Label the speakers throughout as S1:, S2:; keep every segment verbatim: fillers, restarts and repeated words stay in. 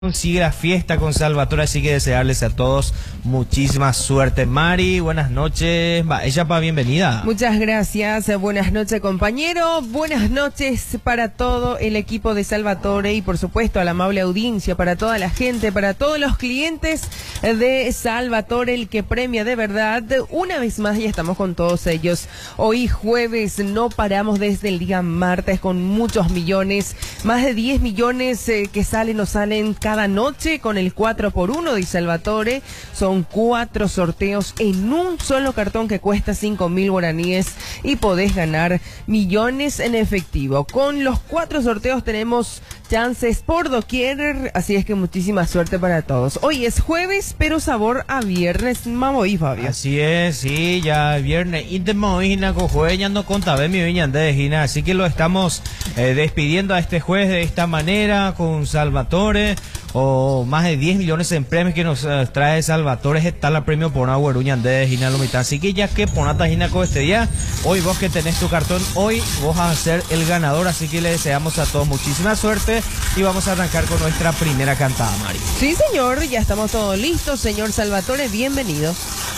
S1: Sigue la fiesta con Salvatore, así que desearles a todos muchísima suerte. Mari, buenas noches. Va, ella pa, bienvenida.
S2: Muchas gracias. Buenas noches, compañero. Buenas noches para todo el equipo de Salvatore y, por supuesto, a la amable audiencia, para toda la gente, para todos los clientes de Salvatore, el que premia de verdad. Una vez más, ya estamos con todos ellos. Hoy jueves no paramos desde el día martes con muchos millones, más de diez millones eh, que salen o salen cada Cada noche con el cuatro por uno de Salvatore. Son cuatro sorteos en un solo cartón que cuesta cinco mil guaraníes y podés ganar millones en efectivo. Con los cuatro sorteos tenemos chances por doquier, así es que muchísima suerte para todos. Hoy es jueves, pero sabor a viernes, Mamoí, Fabio.
S1: Así es, sí, ya viernes. Y de Moina con jueves ya no contaba mi viña de Gina, así que lo estamos eh, despidiendo a este jueves de esta manera con Salvatore. O más de diez millones en premios que nos uh, trae Salvatore. Está la premio por una guaruña de Gina Lomita. Así que ya que ponata Gina con este día, hoy vos que tenés tu cartón, hoy vos vas a ser el ganador. Así que le deseamos a todos muchísima suerte y vamos a arrancar con nuestra primera cantada, Mari.
S2: Sí, señor, ya estamos todos listos. Señor Salvatore, bienvenido.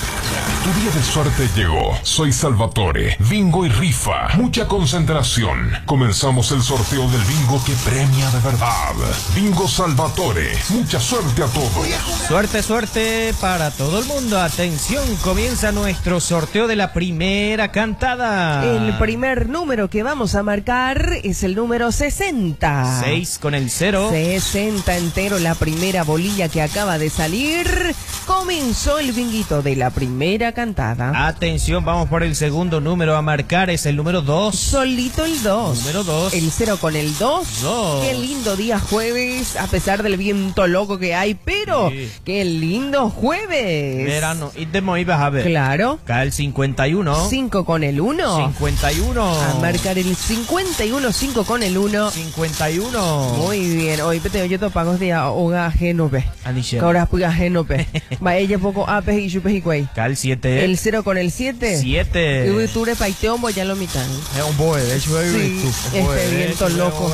S3: Tu día de suerte llegó. Soy Salvatore. Bingo y rifa. Mucha concentración. Comenzamos el sorteo del bingo que premia de verdad. Bingo Salvatore. Mucha suerte a todos.
S1: Suerte, suerte para todo el mundo. Atención, comienza nuestro sorteo de la primera cantada.
S2: El primer número que vamos a marcar es el número sesenta.
S1: seis con el cero.
S2: sesenta entero, la primera bolilla que acaba de salir. Comenzó el binguito de la primera cantada.
S1: Atención, vamos por el segundo número a marcar, es el número dos.
S2: Solito el dos.
S1: Número dos.
S2: El cero con el dos.
S1: dos.
S2: Qué lindo día jueves, a pesar del viento loco que hay, pero sí. Qué lindo jueves.
S1: Verano, y de Moí vas a ver.
S2: Claro.
S1: Cae el cincuenta y uno.
S2: cinco con el uno.
S1: cincuenta y uno.
S2: A marcar el cincuenta y uno, cinco con el uno.
S1: cincuenta y uno.
S2: Muy bien. Hoy te yo te pago de hoga Genope.
S1: Aniche.
S2: Ahora puga Genope. Va ella poco apes y chupes y cuey.
S1: Cae el siete.
S2: El cero con el siete.
S1: siete.
S2: Y tú le paiteo ya lo mitad.
S1: Es un boe, de hecho,
S2: sí, este viento loco.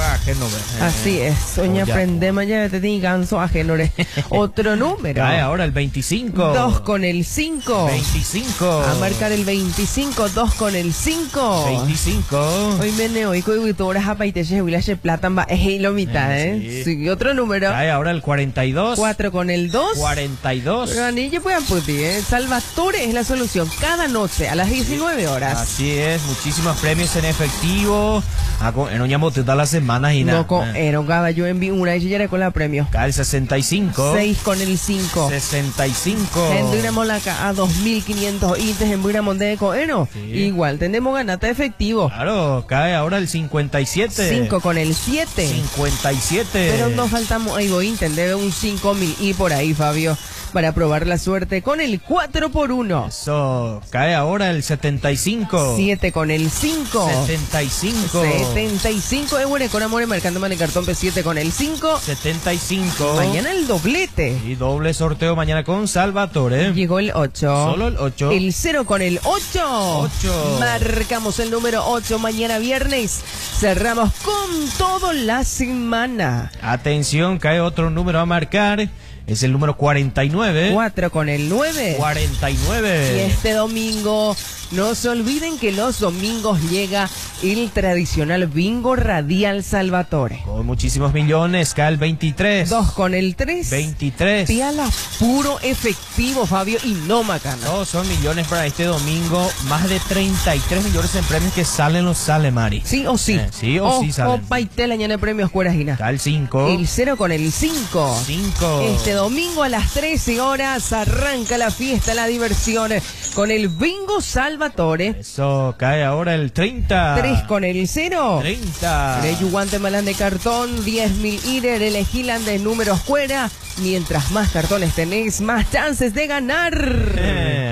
S2: Así es. Soña prendema ya te di ganso a Genore. Otro número.
S1: Cae ahora el veinticinco.
S2: dos con el cinco.
S1: veinticinco.
S2: A marcar el veinticinco, dos con el cinco.
S1: veinticinco.
S2: Hoy me neo y coi tú horas a paiteche huilache plata va es lo mitad, eh. Sí, otro número.
S1: Cae ahora el cuarenta y dos.
S2: cuatro con el dos.
S1: cuarenta y dos.
S2: Ganille puedan puti, eh. Salvatore es la solución cada noche a las diecinueve horas.
S1: Así es, muchísimos premios en efectivo. En un llamo toda la semana y nada.
S2: No, era un caballo en una y ya con la premio.
S1: Cae el sesenta y cinco.
S2: seis con el cinco.
S1: sesenta y cinco.
S2: En Duramolaca a dos mil quinientos índices en Buiramón de Coeno. Sí. Igual, tenemos ganata efectivo.
S1: Claro, cae ahora el cincuenta y siete.
S2: cinco con el siete.
S1: cincuenta y siete.
S2: Pero nos faltamos, ahí voy a entender un cinco mil y por ahí, Fabio. Para probar la suerte con el cuatro por uno.
S1: Eso, cae ahora el setenta y cinco.
S2: siete con el cinco.
S1: setenta y cinco.
S2: setenta y cinco. Es bueno con amor marcando en el cartón P siete con el cinco.
S1: setenta y cinco.
S2: Mañana el doblete.
S1: Y doble sorteo mañana con Salvatore.
S2: Llegó el ocho.
S1: Solo el ocho.
S2: El cero con el ocho.
S1: ocho.
S2: Marcamos el número ocho mañana viernes. Cerramos con todo la semana.
S1: Atención, cae otro número a marcar. Es el número cuarenta y nueve.
S2: cuatro con el nueve.
S1: cuarenta y nueve.
S2: Y este domingo, no se olviden que los domingos llega el tradicional bingo radial Salvatore.
S1: Con muchísimos millones, cae el veintitrés.
S2: dos con el tres.
S1: veintitrés.
S2: Piala puro efectivo, Fabio, y no macana.
S1: Todos son millones para este domingo. Más de treinta y tres millones en premios que salen o sale, Mari.
S2: Sí o sí.
S1: Eh, sí o, o sí salen.
S2: O paitela en el premio Escuela Gina.
S1: Cae el cinco.
S2: El cero con el cinco.
S1: cinco.
S2: Este domingo a las trece horas arranca la fiesta, la diversión con el bingo Salvatore.
S1: Eso, cae ahora el treinta.
S2: tres con el cero.
S1: treinta.
S2: Guante malán de cartón, diez mil irer, elegilan de números fuera. Mientras más cartones tenés, más chances de ganar.
S1: Eh,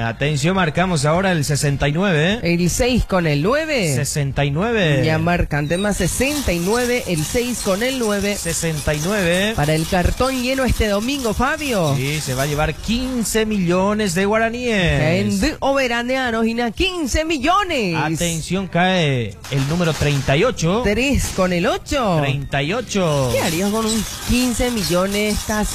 S1: Atención, marcamos ahora el sesenta y nueve.
S2: El seis con el nueve.
S1: sesenta y nueve.
S2: Ya marcan tema sesenta y nueve, el seis con el nueve.
S1: sesenta y nueve.
S2: Para el cartón lleno este domingo, Fabio.
S1: Sí, se va a llevar quince millones de guaraníes.
S2: En de Overaneanos, Gina, quince millones.
S1: Atención, cae el número treinta y ocho.
S2: tres con el ocho.
S1: treinta y ocho.
S2: ¿Qué harías con un quince millones casi?